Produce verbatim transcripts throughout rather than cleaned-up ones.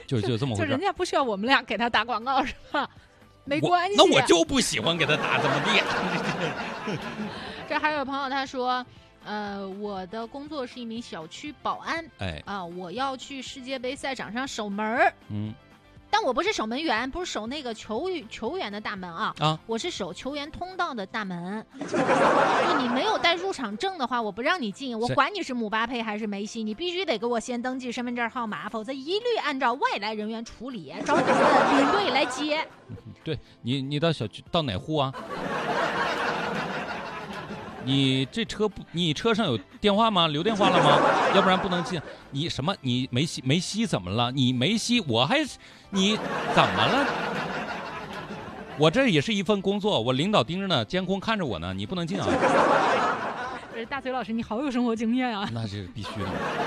就就这么回事。 就人家不需要我们俩给他打广告是吧？没关系。 那我就不喜欢给他打，怎么地？ 这还有朋友他说。呃，我的工作是一名小区保安， 哎啊，我要去世界杯赛场上守门儿， 嗯， 但我不是守门员，不是守那个球球员的大门啊， 啊， 我是守球员通道的大门。就你没有带入场证的话，我不让你进，我管你是姆巴佩还是梅西，你必须得给我先登记身份证号码，否则一律按照外来人员处理，找你们的领队来接。 对你，你到小区到哪户啊？你这车不，你车上有电话吗？留电话了吗？要不然不能进。你什么？你梅西梅西怎么了？你梅西，我还你怎么了？我这也是一份工作，我领导盯着呢，监控看着我呢，你不能进啊！ 大嘴老师，你好有生活经验啊！ 那是必须的。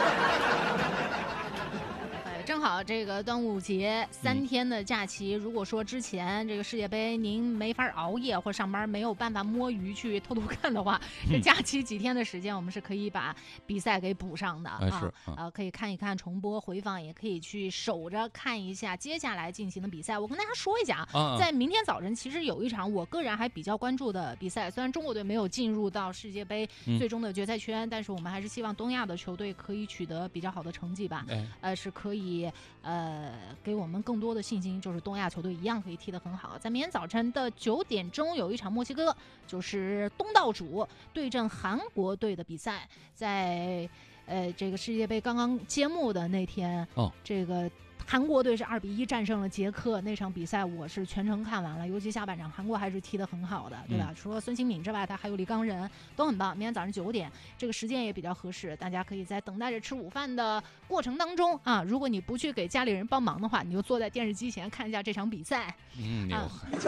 正好这个端午节三天的假期，嗯、如果说之前这个世界杯您没法熬夜或上班没有办法摸鱼去偷偷看的话，这、嗯、假期几天的时间我们是可以把比赛给补上的、 哎、是、 啊，呃，可以看一看重播回放，也可以去守着看一下接下来进行的比赛。我跟大家说一下啊，在明天早晨其实有一场我个人还比较关注的比赛，虽然中国队没有进入到世界杯最终的决赛圈，嗯、但是我们还是希望东亚的球队可以取得比较好的成绩吧，哎、呃，是可以。呃，给我们更多的信心，就是东亚球队一样可以踢得很好。在明天早晨的九点钟有一场墨西哥，就是东道主对阵韩国队的比赛，在呃这个世界杯刚刚揭幕的那天，哦，这个。韩国队是二比一战胜了捷克，那场比赛我是全程看完了，尤其下半场韩国还是踢得很好的，对吧？嗯、除了孙兴敏之外，他还有李刚仁，都很棒。明天早上九点，这个时间也比较合适，大家可以在等待着吃午饭的过程当中啊，如果你不去给家里人帮忙的话，你就坐在电视机前看一下这场比赛。 嗯， 啊、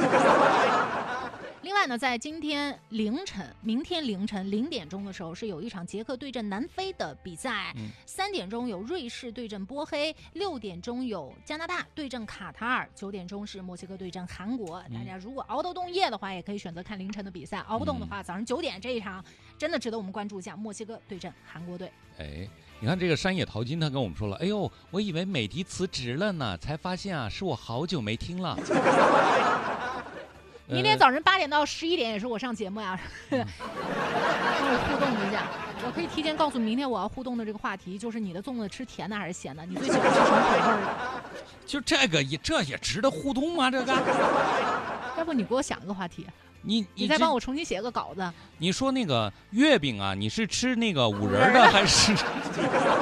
另外呢，在今天凌晨、明天凌晨零点钟的时候，是有一场捷克对阵南非的比赛；嗯、三点钟有瑞士对阵波黑，六点钟有加拿大对阵卡塔尔，九点钟是墨西哥对阵韩国。嗯、大家如果熬得动夜的话，也可以选择看凌晨的比赛；熬不动的话，早上九点这一场真的值得我们关注一下，墨西哥对阵韩国队。 哎，你看这个山野淘金，他跟我们说了，哎呦，我以为美的辞职了呢，才发现啊，是我好久没听了。 明天早晨八点到十一点也是我上节目呀，跟我互动一下。我可以提前告诉明天我要互动的这个话题，就是你的粽子吃甜的还是咸的？你最喜欢吃什么口味的？ 就这个也这也值得互动吗？这个？ 要不你给我想一个话题？ 你 你, 你再帮我重新写个稿子。 你说那个月饼啊，你是吃那个五仁的还是？